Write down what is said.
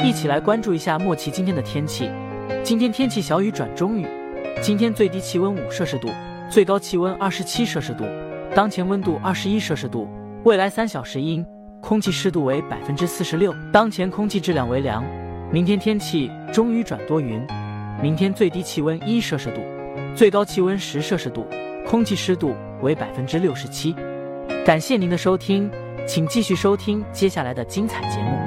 一起来关注一下莫奇今天的天气。今天天气小雨转中雨，今天最低气温5摄氏度，最高气温27摄氏度，当前温度21摄氏度，未来3小时阴，空气湿度为46%，当前空气质量为良。明天天气中雨转多云，明天最低气温1摄氏度，最高气温10摄氏度，空气湿度为67%。感谢您的收听，请继续收听接下来的精彩节目。